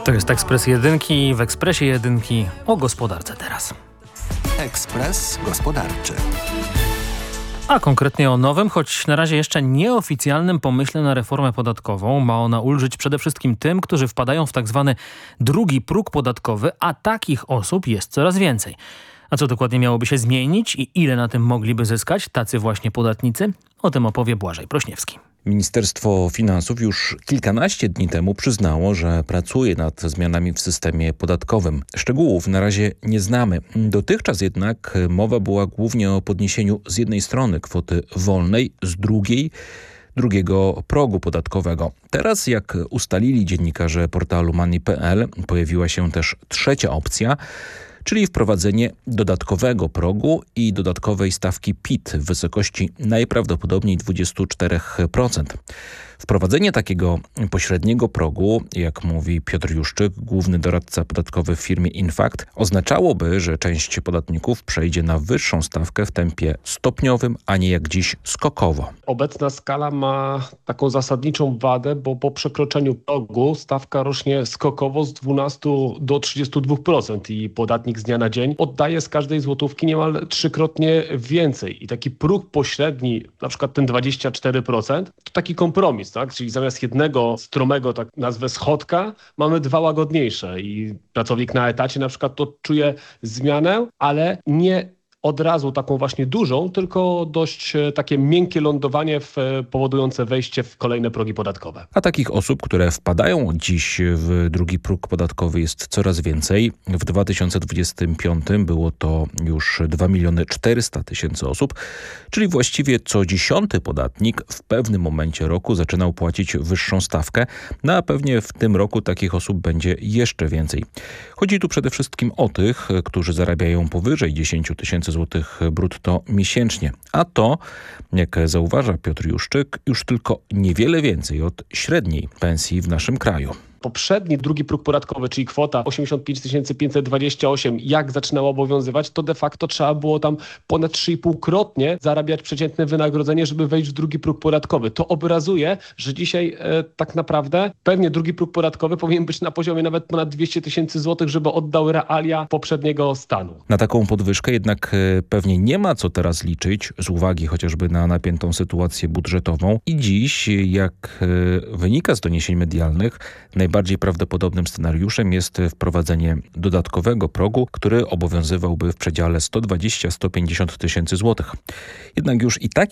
To jest Ekspres Jedynki. W Ekspresie Jedynki o gospodarce teraz. Ekspres Gospodarczy. A konkretnie o nowym, choć na razie jeszcze nieoficjalnym pomyśle na reformę podatkową. Ma ona ulżyć przede wszystkim tym, którzy wpadają w tak zwany drugi próg podatkowy, a takich osób jest coraz więcej. A co dokładnie miałoby się zmienić i ile na tym mogliby zyskać tacy właśnie podatnicy? O tym opowie Błażej Prośniewski. Ministerstwo Finansów już kilkanaście dni temu przyznało, że pracuje nad zmianami w systemie podatkowym. Szczegółów na razie nie znamy. Dotychczas jednak mowa była głównie o podniesieniu z jednej strony kwoty wolnej, z drugiego progu podatkowego. Teraz, jak ustalili dziennikarze portalu Money.pl, pojawiła się też trzecia opcja, czyli wprowadzenie dodatkowego progu i dodatkowej stawki PIT w wysokości najprawdopodobniej 24%. Wprowadzenie takiego pośredniego progu, jak mówi Piotr Juszczyk, główny doradca podatkowy w firmie Infact, oznaczałoby, że część podatników przejdzie na wyższą stawkę w tempie stopniowym, a nie jak dziś skokowo. Obecna skala ma taką zasadniczą wadę, bo po przekroczeniu progu stawka rośnie skokowo z 12 do 32% i podatnik z dnia na dzień oddaje z każdej złotówki niemal trzykrotnie więcej. I taki próg pośredni, na przykład ten 24%, to taki kompromis. Tak? Czyli zamiast jednego stromego, tak nazwę schodka, mamy dwa łagodniejsze i pracownik na etacie na przykład to czuje zmianę, ale nie od razu taką właśnie dużą, tylko dość takie miękkie lądowanie powodujące wejście w kolejne progi podatkowe. A takich osób, które wpadają dziś w drugi próg podatkowy jest coraz więcej. W 2025 było to już 2 400 000 osób, czyli właściwie co 10. podatnik w pewnym momencie roku zaczynał płacić wyższą stawkę, no a pewnie w tym roku takich osób będzie jeszcze więcej. Chodzi tu przede wszystkim o tych, którzy zarabiają powyżej 10 000 złotych brutto miesięcznie. A to, jak zauważa Piotr Juszczyk, już tylko niewiele więcej od średniej pensji w naszym kraju. Poprzedni drugi próg podatkowy, czyli kwota 85 528, jak zaczynało obowiązywać, to de facto trzeba było tam ponad 3,5-krotnie zarabiać przeciętne wynagrodzenie, żeby wejść w drugi próg podatkowy. To obrazuje, że dzisiaj tak naprawdę pewnie drugi próg podatkowy powinien być na poziomie nawet ponad 200 000 złotych, żeby oddał realia poprzedniego stanu. Na taką podwyżkę jednak pewnie nie ma co teraz liczyć, z uwagi chociażby na napiętą sytuację budżetową. I dziś, jak wynika z doniesień medialnych, najbardziej prawdopodobnym scenariuszem jest wprowadzenie dodatkowego progu, który obowiązywałby w przedziale 120-150 000 złotych. Jednak już i taki